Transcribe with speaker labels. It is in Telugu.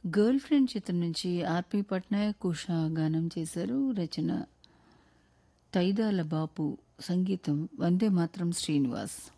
Speaker 1: గర్ల్ ఫ్రెండ్ చిత్రం నుంచి ఆర్పి పట్నాయక్ ఉషా గానం చేశారు. రచన తైదాల బాపు, సంగీతం వందే మాత్రం శ్రీనివాస్.